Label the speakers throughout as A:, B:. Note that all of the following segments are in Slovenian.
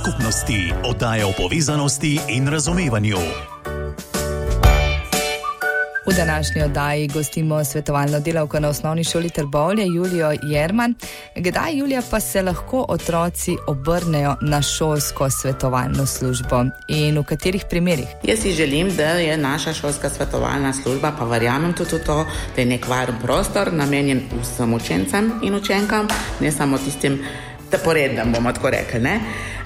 A: skupnosti, oddaja o povezanosti in razumevanju.
B: V današnji oddaji gostimo svetovalno delavko na osnovni šoli Trbovlje, Julijo Jerman. Kdaj, Julija, pa se lahko otroci obrnejo na šolsko svetovalno službo in v katerih primerih?
C: Jaz si želim, da je naša šolska svetovalna služba, pa verjamem tudi v to, da je nek varen prostor namenjen vsem učencem in učenkam, ne samo tistim porednem, bomo tako rekli, ne?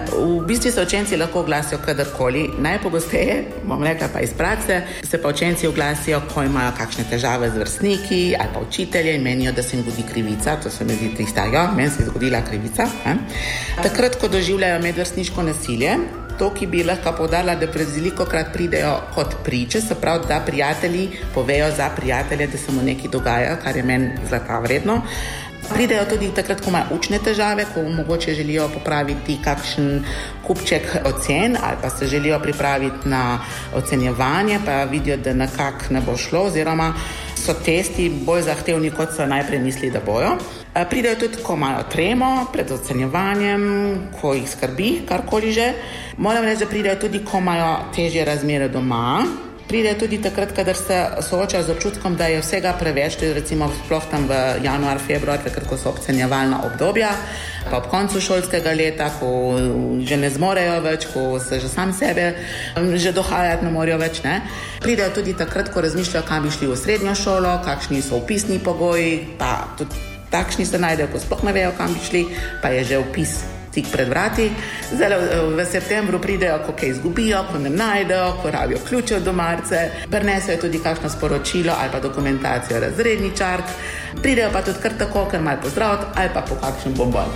C: V bistvu se učenci lahko oglasijo kadarkoli. Najpogosteje, bom rekla pa iz prakse, se pa učenci oglasijo, ko imajo kakšne težave z vrstniki ali pa učitelje in menijo, da se jim zgodi krivica. To se mi zdi tista, meni se je zgodila krivica. Takrat, ko doživljajo medvrstniško nasilje, to, ki bi lahko poudarila, da velikokrat pridejo kot priče, se pravi, da prijatelji povejo za prijatelje, da se mu nekaj dogaja, kar je meni zlata vredno. Pridejo tudi takrat, ko imajo učne težave, ko mogoče želijo popraviti kakšen kupček ocen ali pa se želijo pripraviti na ocenjevanje, pa vidijo, da nekako ne bo šlo, oziroma so testi bolj zahtevni, kot so najprej mislili, da bojo. Pridejo tudi, ko imajo tremo pred ocenjevanjem, ko jih skrbi, karkoli že. Moram reči, da pridejo tudi, ko imajo težje razmere doma. Pridejo tudi takrat, kadar se soočajo z občutkom, da je vsega preveč, recimo sploh tam v januar, februar, takrat, ko so ocenjevalna obdobja, pa ob koncu šolskega leta, ko že ne zmorejo več, ko se že sam sebe že dohajati ne morejo več, ne. Pridejo tudi takrat, ko razmišljajo, kam bi šli v srednjo šolo, kakšni so vpisni pogoji, pa tudi takšni se najdejo, ko sploh ne vejo, kam bi šli, pa je že vpis tik pred vrati. Zdaj v septembru pridejo, ko kaj izgubijo, ko ne najdejo, ko rabijo ključe od domarce, prinesejo tudi kakšno sporočilo ali pa dokumentacijo razredničark. Pridejo pa tudi kar tako, ker imajo pozdraviti ali pa po kakšen bombon.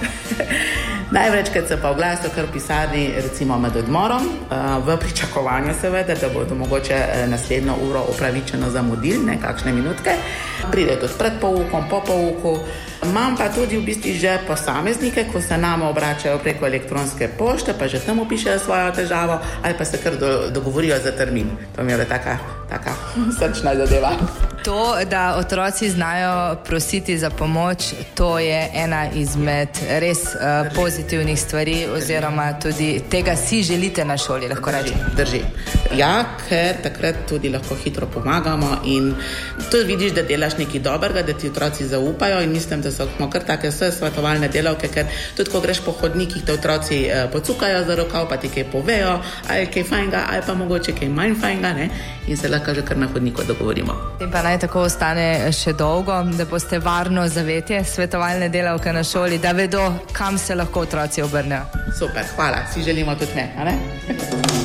C: Največkrat se pa oglasijo kar v pisarni, recimo med odmorom, v pričakovanju seveda, da bodo mogoče naslednjo uro upravičeno zamudili, ne kakšne minutke. Pridejo tudi pred poukom, po pouku. Imam pa tudi v bistvu že posameznike, ko se nama obračajo preko elektronske pošte, pa že tam opišejo svojo težavo ali pa se kar dogovorijo za termin. To mi je taka srčna zadeva.
B: To, da otroci znajo prositi za pomoč, to je ena izmed res pozitivnih stvari, oziroma tudi tega si želite na šoli, lahko rečem.
C: Drži. Ja, ker takrat tudi lahko hitro pomagamo in tudi vidiš, da delaš nekaj dobrega, da ti otroci zaupajo, in mislim, da so kar take vse svetovalne delavke, ker tudi ko greš po hodnikih, te otroci pocukajo za rokav, pa ti kaj povejo, ali kaj fajnga, ali pa mogoče kaj manj fajnga, ne? In se lahko že kar na hodniku dogovorimo.
B: In pa naj tako ostane še dolgo, da boste varno zavetje svetovalne delavke na šoli, da vedo, kam se lahko otroci obrnejo.
C: Super, hvala, si želimo tudi me, a ne?